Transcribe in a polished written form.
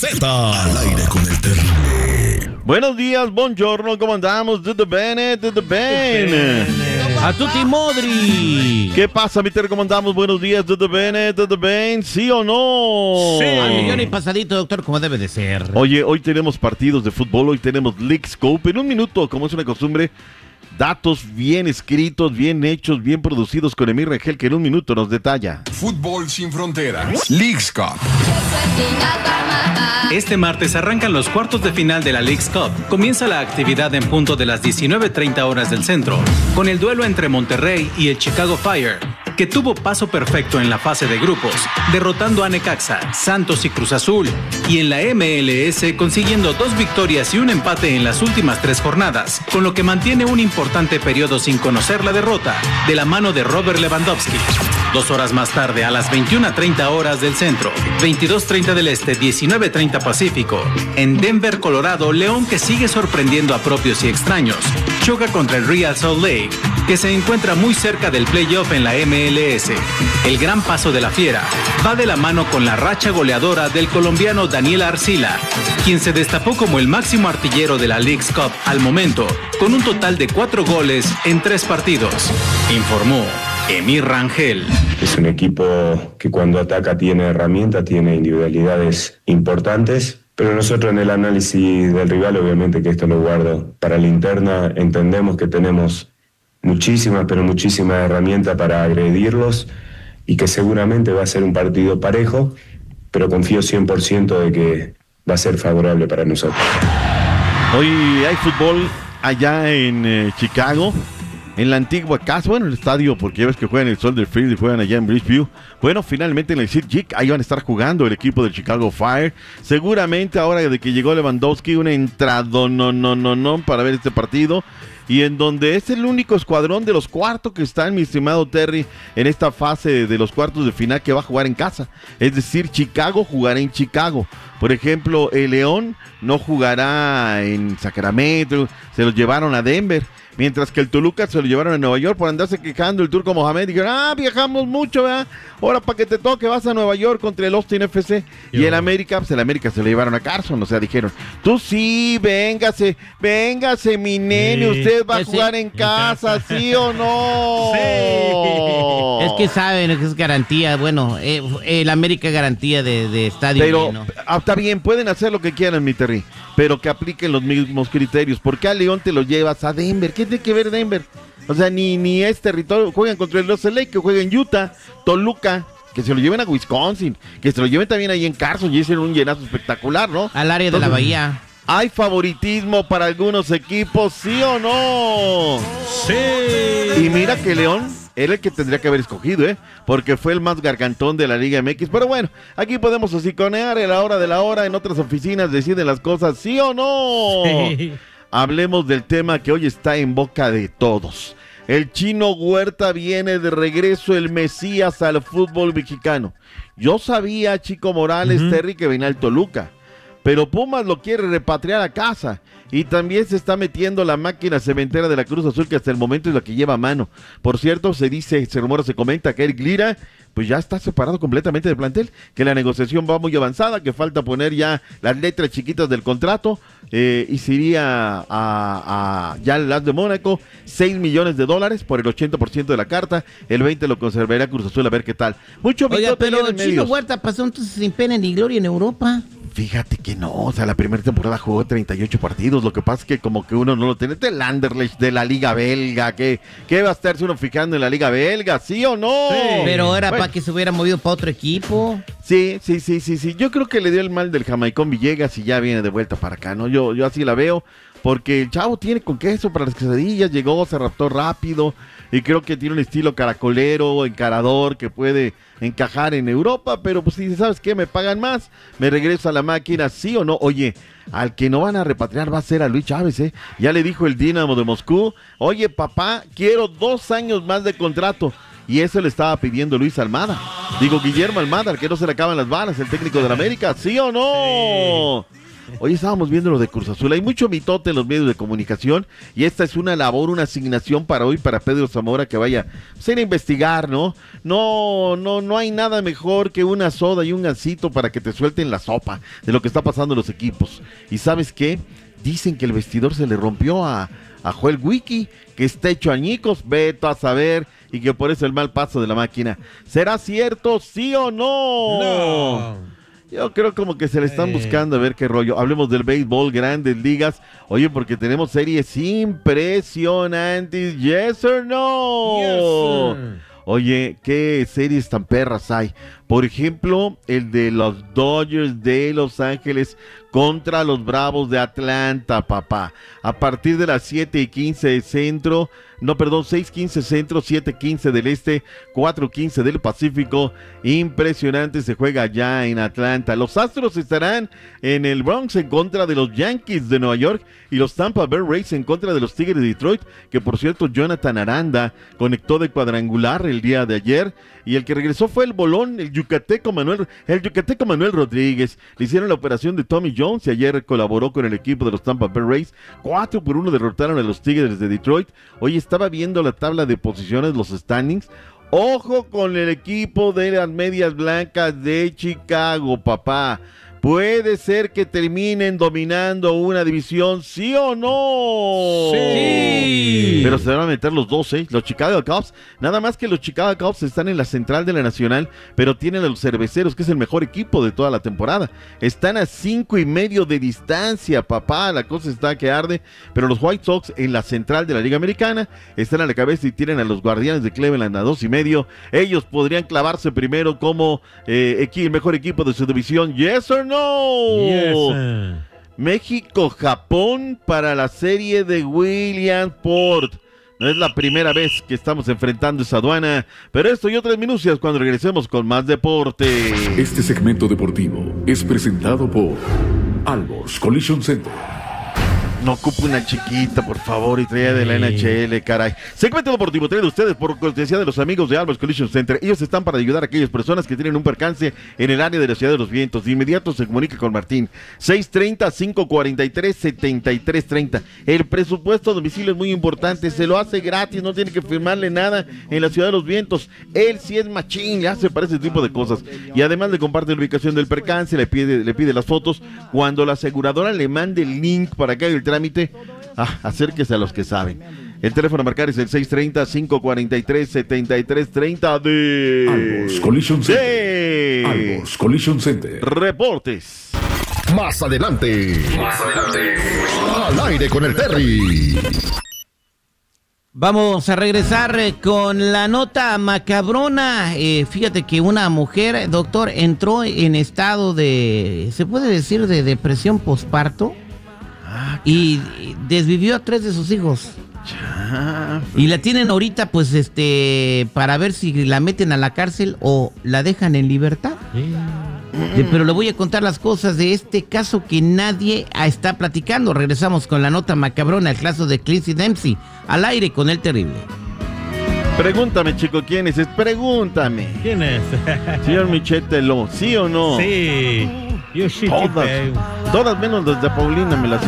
Z. Al aire con el terrible. Buenos días, buongiorno, ¿cómo andamos? Tutto bene, tutto bene. A tutti modri. ¿Qué pasa, mi Ter? ¿Cómo andamos? Buenos días, tutto bene, ¿sí o no? Sí. Al millón y pasadito, doctor, como debe de ser. Oye, hoy tenemos partidos de fútbol, hoy tenemos League Scope. En un minuto, como es una costumbre, datos bien escritos, bien hechos, bien producidos con Emir Rangel, que en un minuto nos detalla. Fútbol sin fronteras. Leagues Cup. Este martes arrancan los cuartos de final de la Leagues Cup. Comienza la actividad en punto de las 19:30 horas del centro, con el duelo entre Monterrey y el Chicago Fire, que tuvo paso perfecto en la fase de grupos, derrotando a Necaxa, Santos y Cruz Azul, y en la MLS consiguiendo 2 victorias y un empate en las últimas 3 jornadas, con lo que mantiene un importante periodo sin conocer la derrota, de la mano de Robert Lewandowski. 2 horas más tarde, a las 21:30 horas del centro, 22:30 del este, 19:30 Pacífico, en Denver, Colorado, León, que sigue sorprendiendo a propios y extraños, choca contra el Real Salt Lake, que se encuentra muy cerca del playoff en la MLS. El gran paso de la Fiera va de la mano con la racha goleadora del colombiano Daniel Arcila, quien se destapó como el máximo artillero de la Leagues Cup al momento, con un total de 4 goles en 3 partidos. Informó Emir Rangel. Es un equipo que cuando ataca tiene herramientas, tiene individualidades importantes, pero nosotros en el análisis del rival, obviamente que esto lo guardo para la interna, entendemos que tenemos muchísimas, pero muchísimas herramientas para agredirlos y que seguramente va a ser un partido parejo, pero confío 100% de que va a ser favorable para nosotros. Hoy hay fútbol allá en Chicago, en la antigua casa, bueno, el estadio, porque ya ves que juegan en el Soldier Field y juegan allá en Bridgeview. Bueno, finalmente en el SeatGeek, ahí van a estar jugando el equipo del Chicago Fire. Seguramente ahora de que llegó Lewandowski, una entrada no para ver este partido. Y en donde es el único escuadrón de los cuartos que están, mi estimado Terry, en esta fase de los cuartos de final que va a jugar en casa. Es decir, Chicago jugará en Chicago. Por ejemplo, el León no jugará en Sacramento, se los llevaron a Denver. Mientras que el Toluca se lo llevaron a Nueva York por andarse quejando el Turco Mohamed. Dijeron, viajamos mucho, ¿verdad? Ahora para que te toque vas a Nueva York contra el Austin FC. Y el América, pues el América se lo llevaron a Carson. O sea, dijeron, tú sí, véngase, mi nene, usted va a jugar en casa, ¿sí o no? Sí. Es que saben que es garantía, bueno, el América garantía de estadio. Pero lleno. Está bien, pueden hacer lo que quieran, mi Terry, pero que apliquen los mismos criterios. ¿Por qué a León te lo llevas a Denver? ¿Qué tiene que ver Denver? O sea, ni es territorio. Juegan contra el Los Lake, que juega en Utah, Toluca, que se lo lleven a Wisconsin, que se lo lleven también ahí en Carson y hicieron un llenazo espectacular, ¿no? Al área de la bahía. ¿Hay favoritismo para algunos equipos, sí o no? Sí. Y mira que León era el que tendría que haber escogido, porque fue el más gargantón de la Liga MX. Pero bueno, aquí podemos hociconear a la hora de la hora. En otras oficinas deciden las cosas, ¿sí o no? Sí. Hablemos del tema que hoy está en boca de todos. El Chino Huerta viene de regreso, el Mesías al fútbol mexicano. Yo sabía, Chico Morales, Terry, que venía al Toluca, pero Pumas lo quiere repatriar a casa. Y también se está metiendo la máquina cementera de la Cruz Azul, que hasta el momento es la que lleva a mano. Por cierto, se dice, se rumora, se comenta que Eric Lira pues ya está separado completamente del plantel, que la negociación va muy avanzada, que falta poner ya las letras chiquitas del contrato, y se iría ya al Las de Mónaco, $6 millones por el 80% de la carta, el 20% lo conservará Cruz Azul, a ver qué tal. Mucho Oiga, pero Chino Huerta pasó entonces sin pena ni gloria en Europa. Fíjate que no, o sea, la primera temporada jugó 38 partidos, lo que pasa es que como que uno no lo tiene, del Anderlecht, de la Liga Belga, ¿qué va a estarse uno fijando en la Liga Belga, sí o no? Sí. Pero era para que se hubiera movido para otro equipo. Sí, yo creo que le dio el mal del jamaicón Villegas y ya viene de vuelta para acá, ¿no? Yo así la veo, porque el chavo tiene con queso para las quesadillas, llegó, se raptó rápido, y creo que tiene un estilo caracolero, encarador, que puede encajar en Europa, pero pues si sabes qué, me pagan más, me regreso a la máquina, sí o no. Oye, al que no van a repatriar va a ser a Luis Chávez, ya le dijo el Dinamo de Moscú, oye papá, quiero 2 años más de contrato, y eso le estaba pidiendo Luis Almada, Guillermo Almada, al que no se le acaban las balas, el técnico de la América, sí o no. Hoy estábamos viendo lo de Cruz Azul. Hay mucho mitote en los medios de comunicación y esta es una labor, una asignación para hoy, para Pedro Zamora, que vaya a ir a investigar, ¿no? No hay nada mejor que una soda y un gansito para que te suelten la sopa de lo que está pasando en los equipos. ¿Y sabes qué? Dicen que el vestidor se le rompió a Joel Wiki, que está hecho añicos, vete a saber, y que por eso el mal paso de la máquina. ¿Será cierto, sí o no? No. Yo creo como que se le están buscando a ver qué rollo. Hablemos del béisbol, grandes ligas. Oye, porque tenemos series impresionantes. ¿Yes or no? Yes, sir. Oye, qué series tan perras hay. Por ejemplo, el de los Dodgers de Los Ángeles contra los Bravos de Atlanta, papá. A partir de las 7:15 de centro, 6:15 centro, 7:15 del este, 4:15 del Pacífico. Impresionante, se juega allá en Atlanta. Los Astros estarán en el Bronx en contra de los Yankees de Nueva York y los Tampa Bay Rays en contra de los Tigres de Detroit, que por cierto Jonathan Aranda conectó de cuadrangular el día de ayer, y el que regresó fue el bolón, el yucateco Manuel Rodríguez. Le hicieron la operación de Tommy Jones y ayer colaboró con el equipo de los Tampa Bay Rays. 4-1 derrotaron a los Tigres de Detroit. Hoy estaba viendo la tabla de posiciones, los standings. Ojo con el equipo de las Medias Blancas de Chicago, papá. Puede ser que terminen dominando una división, ¿sí o no? Sí. Pero se van a meter los 12, los Chicago Cubs. Nada más que los Chicago Cubs están en la central de la Nacional, pero tienen a los Cerveceros, que es el mejor equipo de toda la temporada. Están a 5.5 de distancia, papá. La cosa está que arde. Pero los White Sox en la central de la Liga Americana están a la cabeza y tienen a los Guardianes de Cleveland a 2.5. Ellos podrían clavarse primero como el mejor equipo de su división. ¿Yes or no? Yes, México-Japón para la serie de Williamsport. No es la primera vez que estamos enfrentando esa aduana, pero esto y otras minucias cuando regresemos con más deporte. Este segmento deportivo es presentado por Albors Collision Center. No ocupo una chiquita, por favor, y traía de la NHL, caray. Segmento deportivo traído a ustedes por cortesía de los amigos de Albors Collision Center. Ellos están para ayudar a aquellas personas que tienen un percance en el área de la Ciudad de los Vientos. De inmediato se comunica con Martín. 630-543-7330. El presupuesto a domicilio es muy importante. Se lo hace gratis, no tiene que firmarle nada en la Ciudad de los Vientos. Él sí es machín, le hace para ese tipo de cosas. Y además le comparte la ubicación del percance, le pide las fotos. Cuando la aseguradora le mande el link para que haga el trámite, acérquese a los que saben. El teléfono a marcar es el 630-543-7330 de Albors Collision Center. Albors Collision Center. Reportes. Más adelante. Al aire con el Terry. Vamos a regresar con la nota macabrona. Fíjate que una mujer, doctor, entró en estado de, ¿se puede decir, de depresión posparto? Y desvivió a 3 de sus hijos. Y la tienen ahorita, pues, para ver si la meten a la cárcel o la dejan en libertad. Pero le voy a contar las cosas de este caso que nadie está platicando. Regresamos con la nota macabrona, el caso de Clinchy Dempsey, al aire con el terrible. Pregúntame, chico, ¿quién es? Pregúntame. ¿Quién es? Señor Michetelo, ¿sí o no? Sí. Todas menos las de Paulina me las